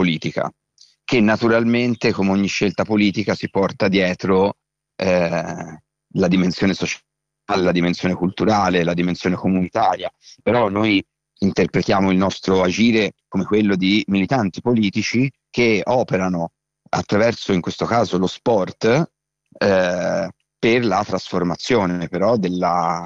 politica, che naturalmente, come ogni scelta politica, si porta dietro la dimensione sociale, la dimensione culturale, la dimensione comunitaria. Però noi interpretiamo il nostro agire come quello di militanti politici che operano attraverso, in questo caso, lo sport, per la trasformazione però del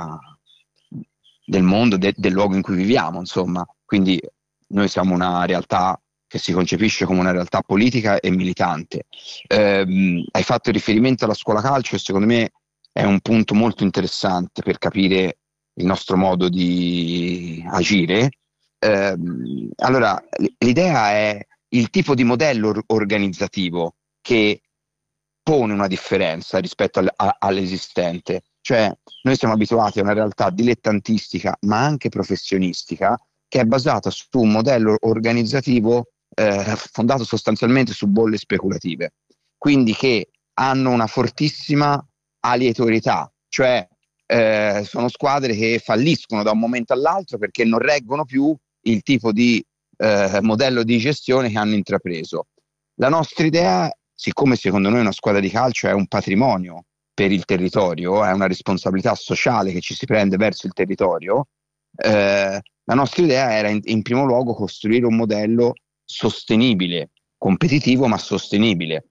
mondo, del luogo in cui viviamo, insomma. Quindi noi siamo una realtà che si concepisce come una realtà politica e militante. Hai fatto riferimento alla scuola calcio e secondo me è un punto molto interessante per capire il nostro modo di agire. Allora, l'idea è il tipo di modello organizzativo che pone una differenza rispetto all'esistente. Cioè, noi siamo abituati a una realtà dilettantistica, ma anche professionistica, che è basata su un modello organizzativo fondato sostanzialmente su bolle speculative, quindi che hanno una fortissima aleatorietà, cioè sono squadre che falliscono da un momento all'altro perché non reggono più il tipo di modello di gestione che hanno intrapreso. La nostra idea, siccome secondo noi una squadra di calcio è un patrimonio per il territorio, è una responsabilità sociale che ci si prende verso il territorio, la nostra idea era in primo luogo costruire un modello sostenibile, competitivo ma sostenibile.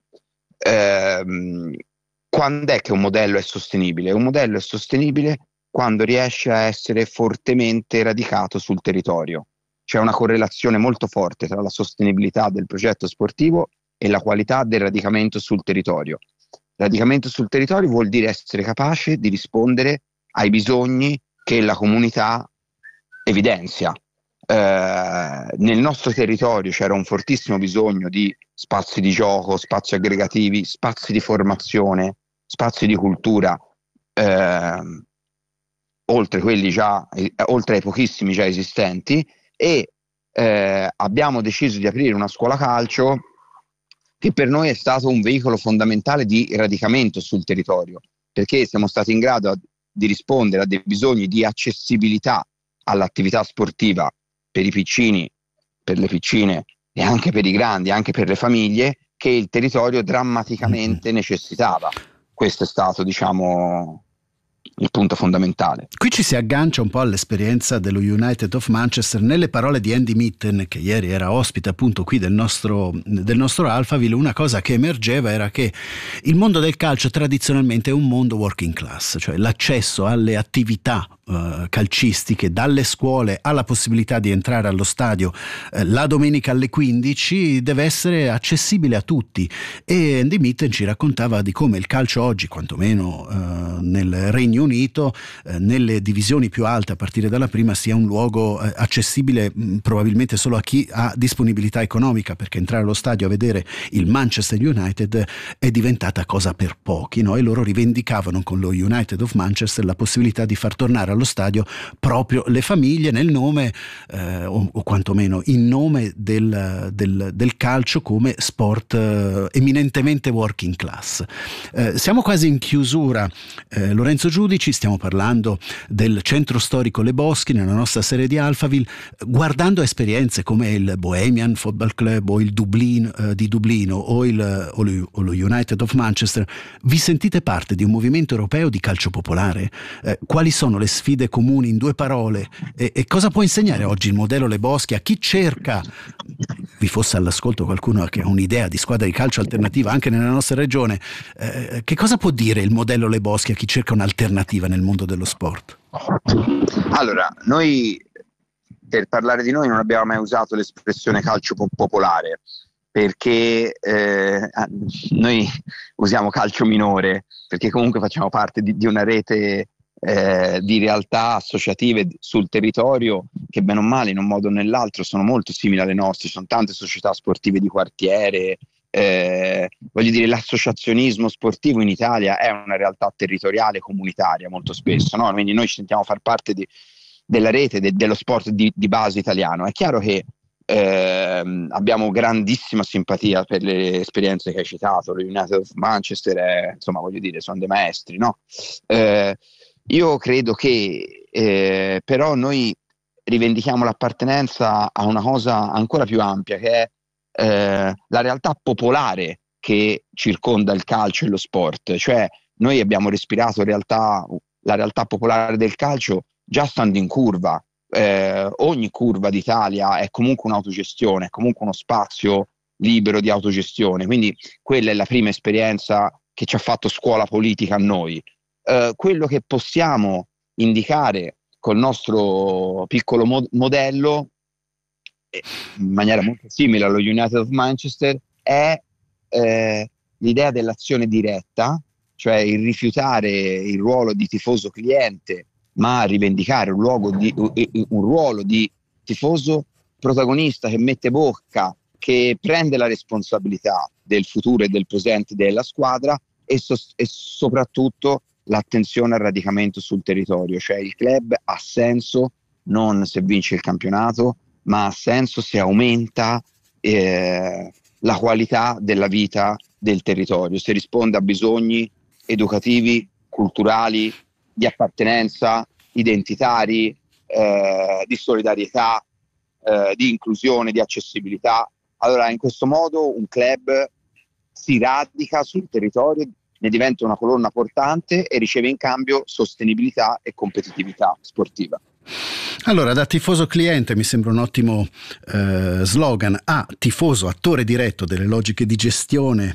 Quando è che un modello è sostenibile? Un modello è sostenibile quando riesce a essere fortemente radicato sul territorio. C'è una correlazione molto forte tra la sostenibilità del progetto sportivo e la qualità del radicamento sul territorio. Radicamento sul territorio vuol dire essere capace di rispondere ai bisogni che la comunità evidenzia. Nel nostro territorio c'era un fortissimo bisogno di spazi di gioco, spazi aggregativi, spazi di formazione, spazi di cultura, oltre ai pochissimi già esistenti, e abbiamo deciso di aprire una scuola calcio che per noi è stato un veicolo fondamentale di radicamento sul territorio, perché siamo stati in grado di rispondere a dei bisogni di accessibilità all'attività sportiva per i piccini, per le piccine e anche per i grandi, anche per le famiglie, che il territorio drammaticamente necessitava. Questo è stato, diciamo, il punto fondamentale. Qui ci si aggancia un po' all'esperienza dello United of Manchester. Nelle parole di Andy Mitten, che ieri era ospite appunto qui del nostro Alphaville, una cosa che emergeva era che il mondo del calcio tradizionalmente è un mondo working class, cioè l'accesso alle attività calcistiche dalle scuole alla possibilità di entrare allo stadio la domenica alle 15 deve essere accessibile a tutti, e Andy Mitten ci raccontava di come il calcio oggi, quantomeno nel Regno Unito, nelle divisioni più alte a partire dalla prima, sia un luogo accessibile probabilmente solo a chi ha disponibilità economica, perché entrare allo stadio a vedere il Manchester United è diventata cosa per pochi, no? E loro rivendicavano con lo United of Manchester la possibilità di far tornare allo stadio proprio le famiglie nel nome o quantomeno in nome del calcio come sport eminentemente working class. Siamo quasi in chiusura, Lorenzo Giudici, stiamo parlando del centro storico Le Boschi nella nostra serie di Alphaville, guardando esperienze come il Bohemian Football Club o il di Dublino o lo United of Manchester. Vi sentite parte di un movimento europeo di calcio popolare? Quali sono le sfide comuni in due parole e cosa può insegnare oggi il modello Le Boschi a chi cerca, vi fosse all'ascolto qualcuno che ha un'idea di squadra di calcio alternativa anche nella nostra regione, che cosa può dire il modello Le Boschi a chi cerca un'alternativa nel mondo dello sport? Allora, noi, per parlare di noi, non abbiamo mai usato l'espressione calcio popolare, perché noi usiamo calcio minore, perché comunque facciamo parte di una rete di realtà associative sul territorio che bene o male in un modo o nell'altro sono molto simili alle nostre. Ci sono tante società sportive di quartiere, voglio dire, l'associazionismo sportivo in Italia è una realtà territoriale comunitaria molto spesso, no? Quindi noi ci sentiamo far parte della rete dello sport di base italiano. È chiaro che abbiamo grandissima simpatia per le esperienze che hai citato. Lo United of Manchester insomma, voglio dire, sono dei maestri, no? Io credo che però noi rivendichiamo l'appartenenza a una cosa ancora più ampia, che è la realtà popolare che circonda il calcio e lo sport. Cioè noi abbiamo respirato la realtà popolare del calcio già stando in curva. Ogni curva d'Italia è comunque un'autogestione, è comunque uno spazio libero di autogestione, quindi quella è la prima esperienza che ci ha fatto scuola politica a noi. Quello che possiamo indicare col nostro piccolo modello, in maniera molto simile allo United of Manchester, è l'idea dell'azione diretta, cioè il rifiutare il ruolo di tifoso cliente, ma rivendicare un ruolo di tifoso protagonista che mette bocca, che prende la responsabilità del futuro e del presente della squadra e soprattutto l'attenzione al radicamento sul territorio. Cioè il club ha senso non se vince il campionato, ma ha senso se aumenta la qualità della vita del territorio, se risponde a bisogni educativi, culturali, di appartenenza, identitari, di solidarietà, di inclusione, di accessibilità. Allora in questo modo un club si radica sul territorio, ne diventa una colonna portante e riceve in cambio sostenibilità e competitività sportiva. Allora, da tifoso cliente mi sembra un ottimo slogan, a tifoso attore diretto delle logiche di gestione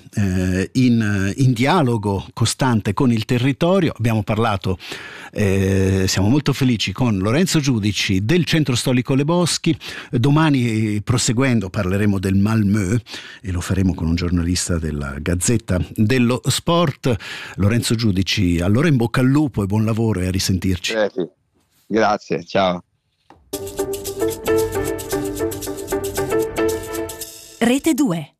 in dialogo costante con il territorio. Abbiamo parlato, siamo molto felici, con Lorenzo Giudici del Centro Storico Le Boschi. Domani, proseguendo, parleremo del Malmö e lo faremo con un giornalista della Gazzetta dello Sport. Lorenzo Giudici, allora in bocca al lupo e buon lavoro e a risentirci. Sì. Grazie, ciao. Rete 2.